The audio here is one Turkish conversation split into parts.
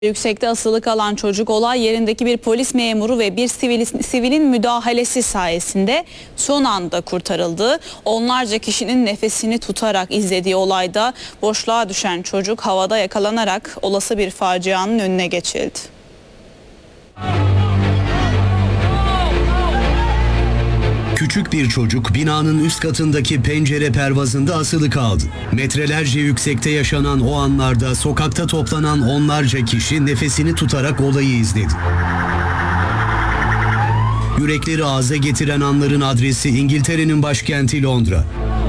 Yüksekte asılı kalan çocuk olay yerindeki bir polis memuru ve bir sivilin müdahalesi sayesinde son anda kurtarıldı. Onlarca kişinin nefesini tutarak izlediği olayda boşluğa düşen çocuk havada yakalanarak olası bir facianın önüne geçildi. Küçük bir çocuk binanın üst katındaki pencere pervazında asılı kaldı. Metrelerce yüksekte yaşanan o anlarda sokakta toplanan onlarca kişi nefesini tutarak olayı izledi. Yürekleri ağza getiren anların adresi İngiltere'nin başkenti Londra.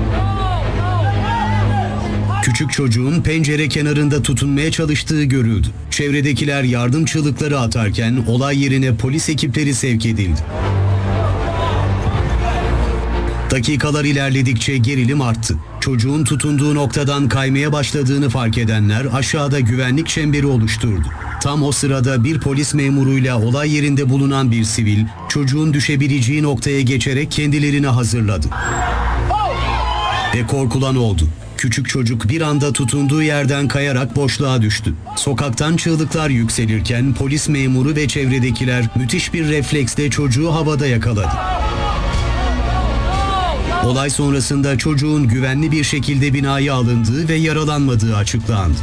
Küçük çocuğun pencere kenarında tutunmaya çalıştığı görüldü. Çevredekiler yardım çığlıkları atarken olay yerine polis ekipleri sevk edildi. Dakikalar ilerledikçe gerilim arttı. Çocuğun tutunduğu noktadan kaymaya başladığını fark edenler aşağıda güvenlik çemberi oluşturdu. Tam o sırada bir polis memuruyla olay yerinde bulunan bir sivil, çocuğun düşebileceği noktaya geçerek kendilerini hazırladı. Ve korkulan oldu. Küçük çocuk bir anda tutunduğu yerden kayarak boşluğa düştü. Sokaktan çığlıklar yükselirken polis memuru ve çevredekiler müthiş bir refleksle çocuğu havada yakaladı. Olay sonrasında çocuğun güvenli bir şekilde binaya alındığı ve yaralanmadığı açıklandı.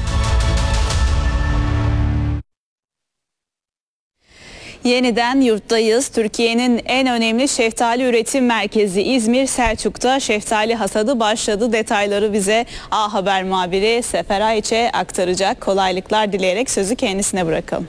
Yeniden yurttayız. Türkiye'nin en önemli şeftali üretim merkezi İzmir Selçuk'ta şeftali hasadı başladı. Detayları bize A Haber muhabiri Sefer Ayçe aktaracak. Kolaylıklar dileyerek sözü kendisine bırakalım.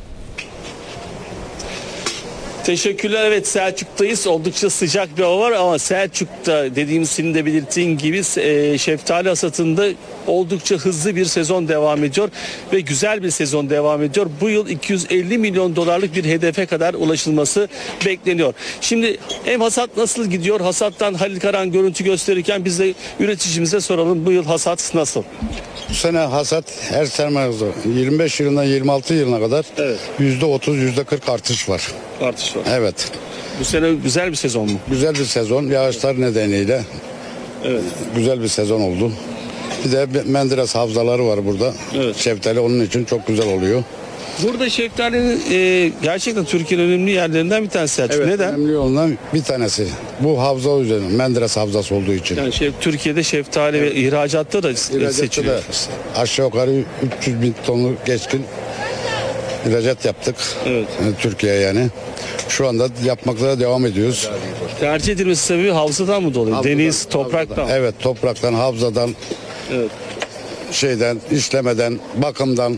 Teşekkürler. Evet, Selçuk'tayız. Oldukça sıcak bir hava var ama Selçuk'ta dediğimiz senin de belirttiğin gibi şeftali hasatında oldukça hızlı bir sezon devam ediyor ve güzel bir sezon devam ediyor. Bu yıl 250 milyon dolarlık bir hedefe kadar ulaşılması bekleniyor. Şimdi hem hasat nasıl gidiyor? Hasattan Halil Karan görüntü gösterirken biz de üreticimize soralım. Bu yıl hasat nasıl? Bu sene hasat her sene 25 yılından 26 yılına kadar Evet. %30, %40 artış var. Artış var. Evet. Bu sene güzel bir sezon mu? Güzel bir sezon. Yağışlar nedeniyle Evet. güzel bir sezon oldu. Bir de Menderes havzaları var burada. Evet. Şeftali onun için çok güzel oluyor. Burada şeftalinin gerçekten Türkiye'nin önemli yerlerinden bir tanesi Selçuk. Evet, Neden? önemli yolundan bir tanesi. Bu havza üzerine Menderes havzası olduğu için. Yani Türkiye'de şeftali ve ihracatta da İhracatta seçiliyor. da aşağı yukarı 300 bin tonluk geçkin ihracat yaptık. Evet. Türkiye'ye yani. Şu anda yapmakta da devam ediyoruz. Tercih edilmesi sebebi havzadan mı dolayı? Havzadan, Deniz, topraktan. havzadan. Evet, topraktan, havzadan, Evet. işlemeden, bakımdan.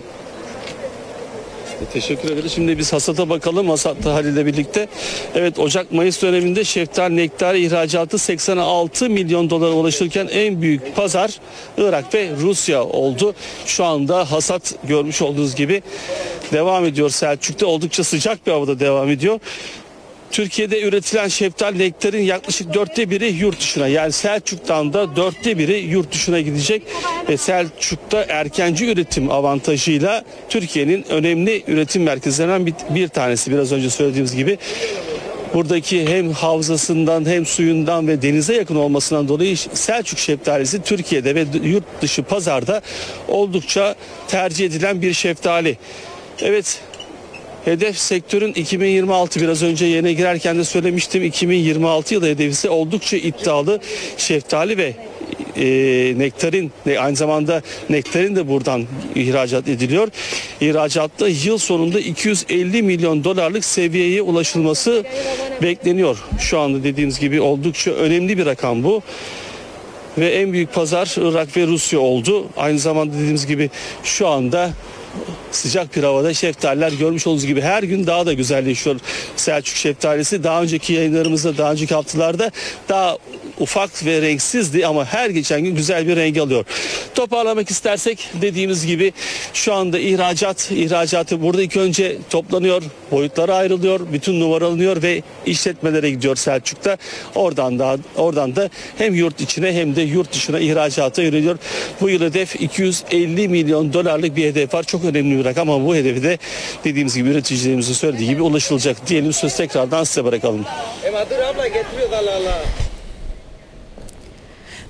Teşekkür ederiz. Şimdi biz hasata bakalım. Hasatta Halil'le birlikte. Evet, Ocak-Mayıs döneminde şeftali nektarı ihracatı 86 milyon dolara ulaşırken en büyük pazar Irak ve Rusya oldu. Şu anda hasat görmüş olduğunuz gibi devam ediyor Selçuk'ta. Oldukça sıcak bir havada devam ediyor. Türkiye'de üretilen şeftali nektarın yaklaşık 1/4'ü yurt dışına, yani Selçuk'tan da 1/4'ü yurt dışına gidecek ve Selçuk'ta erkenci üretim avantajıyla Türkiye'nin önemli üretim merkezlerinden bir tanesi. Biraz önce söylediğimiz gibi buradaki hem havzasından hem suyundan ve denize yakın olmasından dolayı Selçuk şeftalisi Türkiye'de ve yurt dışı pazarda oldukça tercih edilen bir şeftali. Evet. Hedef sektörün 2026, biraz önce yayına girerken de söylemiştim, 2026 yılı hedefi ise oldukça iddialı. Şeftali ve nektarin, aynı zamanda nektarin de buradan ihracat ediliyor. İhracatta yıl sonunda 250 milyon dolarlık seviyeye ulaşılması bekleniyor. Şu anda dediğimiz gibi oldukça önemli bir rakam bu. Ve en büyük pazar Irak ve Rusya oldu. Aynı zamanda dediğimiz gibi şu anda sıcak bir havada şeftaliler görmüş olduğunuz gibi her gün daha da güzelleşiyor Selçuk şeftalisi. Daha önceki yayınlarımızda, daha önceki haftalarda daha ufak ve renksizdi ama her geçen gün güzel bir renk alıyor. Toparlamak istersek dediğimiz gibi şu anda ihracatı burada ilk önce toplanıyor, boyutlara ayrılıyor, bütün numaralanıyor ve işletmelere gidiyor Selçuk'ta. Oradan da hem yurt içine hem de yurt dışına ihracata yöneliyor. Bu yıl hedef 250 milyon dolarlık bir hedef var. Çok önemli bir rakam ama bu hedefi de dediğimiz gibi üreticilerimizin söylediği gibi ulaşılacak diyelim. Söz tekrardan size bırakalım.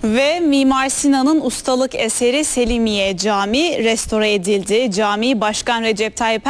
Ve Mimar Sinan'ın ustalık eseri Selimiye Camii restore edildi. Cami Başkan Recep Tayyip